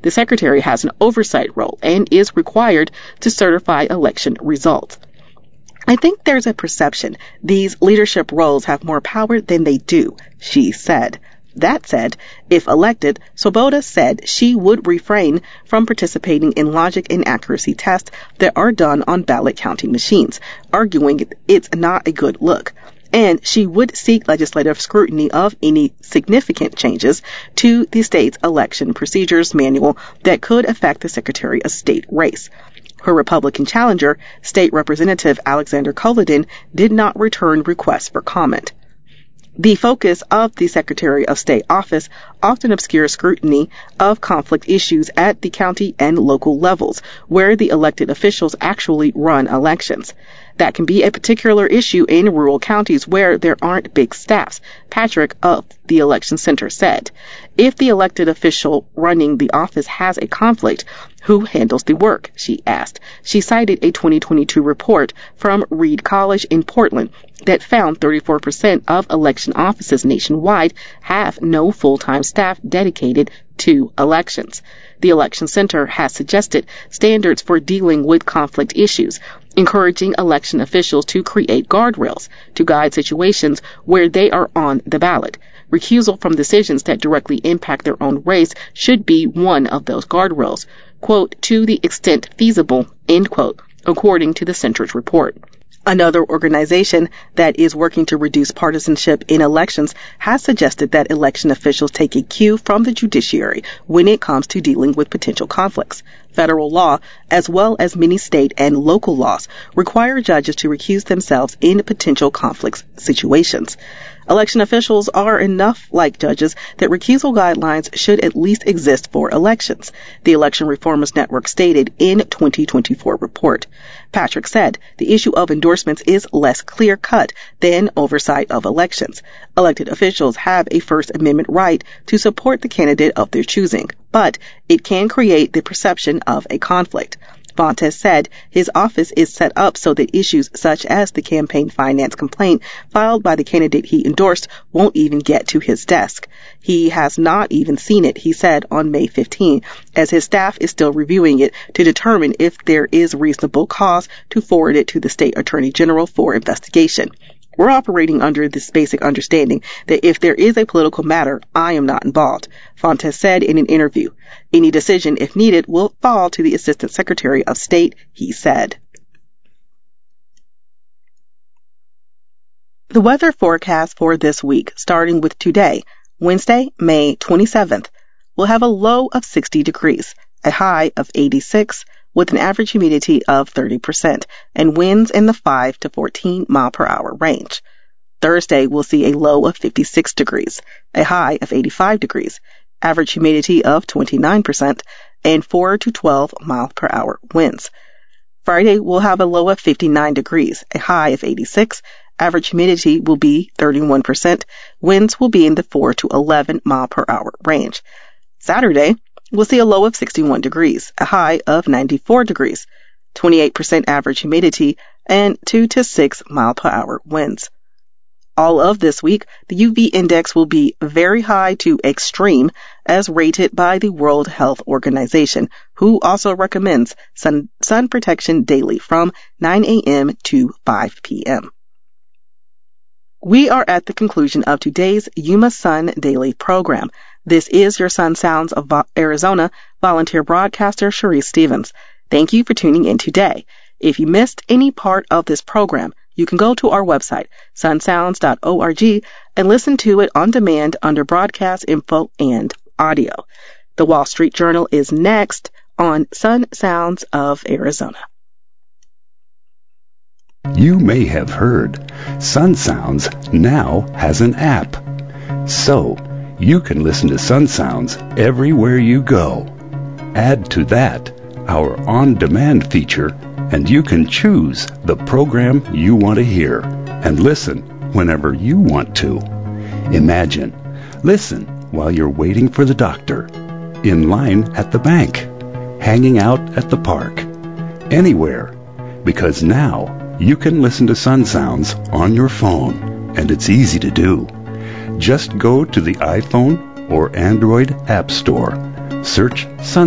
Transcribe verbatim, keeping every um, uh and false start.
The secretary has an oversight role and is required to certify election results. I think there's a perception these leadership roles have more power than they do, she said. That said, if elected, Swoboda said she would refrain from participating in logic and accuracy tests that are done on ballot counting machines, arguing it's not a good look. And she would seek legislative scrutiny of any significant changes to the state's election procedures manual that could affect the Secretary of State race. Her Republican challenger, State Representative Alexander Culloden, did not return requests for comment. The focus of the Secretary of State office often obscures scrutiny of conflict issues at the county and local levels, where the elected officials actually run elections. That can be a particular issue in rural counties where there aren't big staffs, Patrick of the Election Center said. If the elected official running the office has a conflict, who handles the work? She asked. She cited a twenty twenty-two report from Reed College in Portland that found thirty-four percent of election offices nationwide have no full-time staff dedicated to elections. The Election Center has suggested standards for dealing with conflict issues, encouraging election officials to create guardrails to guide situations where they are on the ballot. Recusal from decisions that directly impact their own race should be one of those guardrails, quote, to the extent feasible, end quote, according to the center's report. Another organization that is working to reduce partisanship in elections has suggested that election officials take a cue from the judiciary when it comes to dealing with potential conflicts. Federal law, as well as many state and local laws, require judges to recuse themselves in potential conflict situations. Election officials are enough like judges that recusal guidelines should at least exist for elections, the Election Reformers Network stated in twenty twenty-four report. Patrick said the issue of endorsements is less clear-cut than oversight of elections. Elected officials have a First Amendment right to support the candidate of their choosing, but it can create the perception of a conflict. Fontes said his office is set up so that issues such as the campaign finance complaint filed by the candidate he endorsed won't even get to his desk. He has not even seen it, he said on May fifteenth, as his staff is still reviewing it to determine if there is reasonable cause to forward it to the state attorney general for investigation. We're operating under this basic understanding that if there is a political matter, I am not involved, Fontes said in an interview. Any decision, if needed, will fall to the Assistant Secretary of State, he said. The weather forecast for this week, starting with today, Wednesday, May twenty-seventh, will have a low of sixty degrees, a high of eighty-six, with an average humidity of thirty percent and winds in the five to fourteen mile per hour range. Thursday will see a low of fifty-six degrees, a high of eighty-five degrees, average humidity of twenty-nine percent, and four to twelve mile per hour winds. Friday will have a low of fifty-nine degrees, a high of eighty-six, average humidity will be thirty-one percent, winds will be in the four to eleven mile per hour range. Saturday, we'll see a low of sixty-one degrees, a high of ninety-four degrees, twenty-eight percent average humidity, and two to six mile per hour winds. All of this week, the U V index will be very high to extreme as rated by the World Health Organization, who also recommends sun, sun protection daily from nine a.m. to five p.m. We are at the conclusion of today's Yuma Sun Daily program. This is your Sun Sounds of Arizona volunteer broadcaster, Sharice Stevens. Thank you for tuning in today. If you missed any part of this program, you can go to our website, sun sounds dot org, and listen to it on demand under broadcast info and audio. The Wall Street Journal is next on Sun Sounds of Arizona. You may have heard Sun Sounds now has an app. So, you can listen to Sun Sounds everywhere you go. Add to that our on-demand feature, and you can choose the program you want to hear and listen whenever you want to. Imagine, listen while you're waiting for the doctor, in line at the bank, hanging out at the park, anywhere, because now you can listen to Sun Sounds on your phone, and it's easy to do. Just go to the iPhone or Android App Store, search Sun